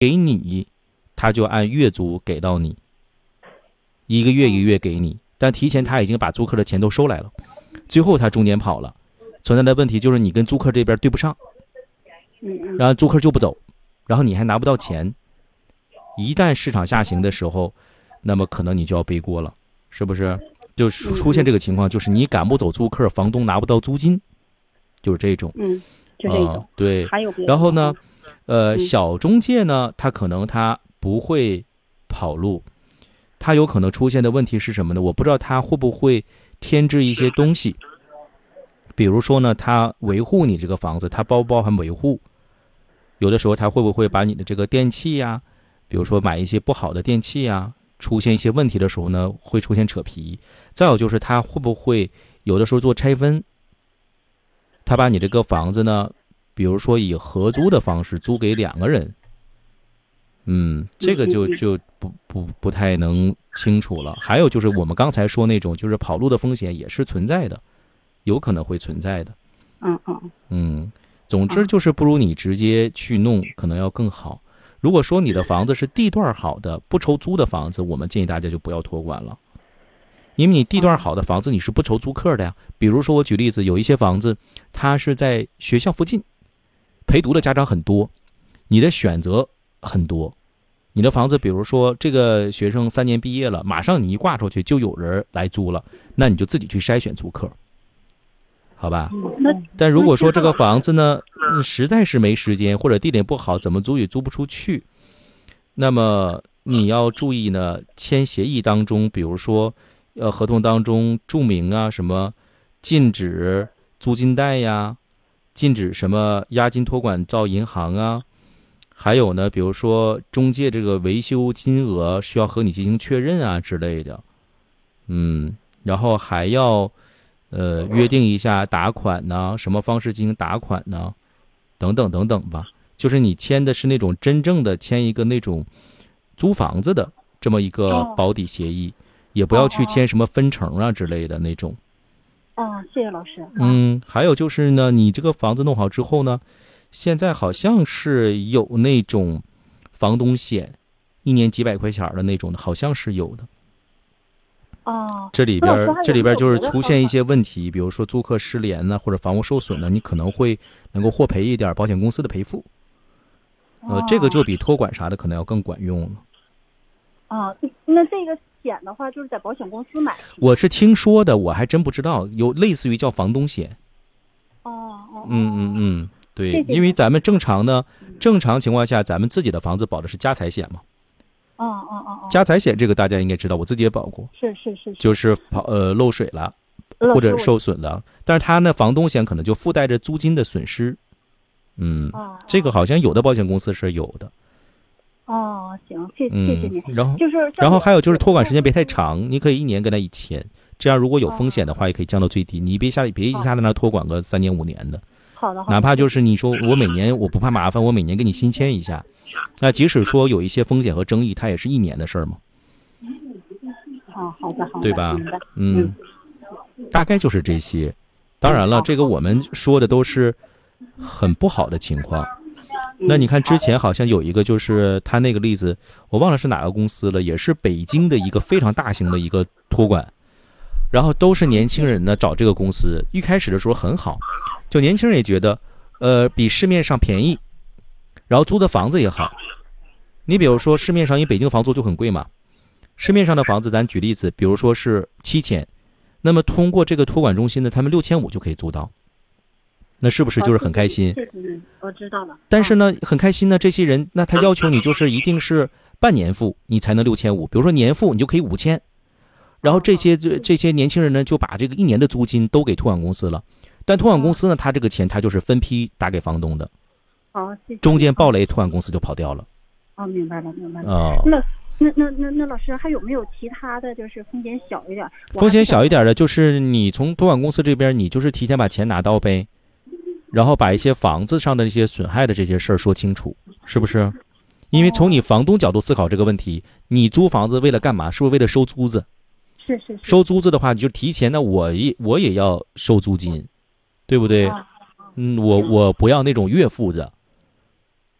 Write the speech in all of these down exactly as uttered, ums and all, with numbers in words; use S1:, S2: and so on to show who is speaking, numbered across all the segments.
S1: 给你，他就按月租给到你，一个月一个月给你，但提前他已经把租客的钱都收来了，最后他中间跑了，存在的问题就是你跟租客这边对不上，然后租客就不走，然后你还拿不到钱，一旦市场下行的时候，那么可能你就要背锅了，是不是？就出现这个情况，就是你赶不走租客，房东拿不到租金，就是这种。
S2: 嗯，就这种。
S1: 呃、对。
S2: 还有别的。
S1: 然后呢，呃，
S2: 嗯、
S1: 小中介呢，他可能他不会跑路，他有可能出现的问题是什么呢？我不知道他会不会添置一些东西，比如说呢，他维护你这个房子，他包不包含维护？有的时候他会不会把你的这个电器呀、啊，比如说买一些不好的电器啊，出现一些问题的时候呢，会出现扯皮。再有就是他会不会有的时候做拆分，他把你这个房子呢，比如说以合租的方式租给两个人，嗯，这个就就不不不太能清楚了。还有就是我们刚才说那种，就是跑路的风险也是存在的，有可能会存在的。
S2: 嗯嗯
S1: 嗯，总之就是不如你直接去弄，可能要更好。如果说你的房子是地段好的，不愁租的房子，我们建议大家就不要托管了。因为你地段好的房子，你是不愁租客的呀。比如说我举例子，有一些房子它是在学校附近，陪读的家长很多，你的选择很多。你的房子比如说这个学生三年毕业了，马上你一挂出去就有人来租了，那你就自己去筛选租客，好吧？但如果说这个房子呢，实在是没时间，或者地点不好，怎么租也租不出去，那么你要注意呢，签协议当中，比如说呃，合同当中注明啊，什么禁止租金贷呀，禁止什么押金托管到银行啊，还有呢，比如说中介这个维修金额需要和你进行确认啊之类的，嗯，然后还要呃约定一下打款呢，什么方式进行打款呢，等等等等吧。就是你签的是那种真正的签一个那种租房子的这么一个保底协议。也不要去签什么分成啊之类的那种。
S2: 哦，谢谢老师。
S1: 嗯，还有就是呢，你这个房子弄好之后呢，现在好像是有那种房东险，一年几百块钱的那种的，好像是有的。
S2: 哦。
S1: 这里边这里边就是出现一些问题，比如说租客失联呢，或者房屋受损呢，你可能会能够获赔一点保险公司的赔付。呃，这个就比托管啥的可能要更管用了。
S2: 哦，那这个险的话，就是在保险公司买。
S1: 我是听说的，我还真不知道有类似于叫房东险。
S2: 哦哦。
S1: 嗯嗯嗯，对，因为咱们正常呢，正常情况下，咱们自己的房子保的是家财险嘛。
S2: 哦哦哦。
S1: 家财险这个大家应该知道，我自己也保过。
S2: 是是是。
S1: 就是跑呃漏水了，或者受损了，但是他呢，房东险可能就附带着租金的损失。嗯，
S2: 哦、
S1: 这个好像有的保险公司是有的。
S2: 哦，行，谢谢谢您。
S1: 嗯、然后
S2: 就是，
S1: 然后还有就是托管时间别太长，你可以一年跟他一签，这样如果有风险的话，也可以降到最低。你别下别一下在那托管个三年五年的。
S2: 好的。
S1: 哪怕就是你说我每年我不怕麻烦，我每年给你新签一下，那即使说有一些风险和争议，它也是一年的事儿嘛。
S2: 哦，好的好的。
S1: 对吧？
S2: 嗯，
S1: 大概就是这些。当然了，这个我们说的都是很不好的情况。那你看之前好像有一个，就是他那个例子，我忘了是哪个公司了，也是北京的一个非常大型的一个托管，然后都是年轻人呢找这个公司，一开始的时候很好，就年轻人也觉得，呃，比市面上便宜，然后租的房子也好。你比如说市面上，因为北京房租就很贵嘛，市面上的房子，咱举例子，比如说是七千，那么通过这个托管中心呢，他们六千五就可以租到。那是不是就是很开心？
S2: 我知道了。
S1: 但是呢，很开心呢，这些人那他要求你就是一定是半年付，你才能六千五。比如说年付，你就可以五千。然后这些这些年轻人呢，就把这个一年的租金都给托管公司了。但托管公司呢，他这个钱他就是分批打给房东的。
S2: 好，谢谢。
S1: 中间暴雷，托管公司就跑掉了。
S2: 哦，明白了，明白了。
S1: 哦。
S2: 那那那那那老师还有没有其他的就是风险小一点？
S1: 风险小一点的就是你从托管公司这边，你就是提前把钱拿到呗。然后把一些房子上的一些损害的这些事儿说清楚，是不是？因为从你房东角度思考这个问题，你租房子为了干嘛？是不是为了收租子？
S2: 是是是。
S1: 收租子的话，你就提前呢，我也我也要收租金，对不对？嗯，我我不要那种月付的。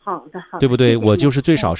S2: 好的好的，
S1: 对不对？
S2: 谢谢你
S1: 我就是最少
S2: 嗯